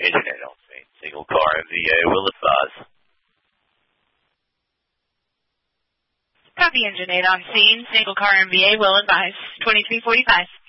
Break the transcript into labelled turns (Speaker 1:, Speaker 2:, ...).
Speaker 1: Engine 8 on scene. Single car MVA will advise.
Speaker 2: Copy, Engine 8 on scene. Single car MVA will advise. 2345.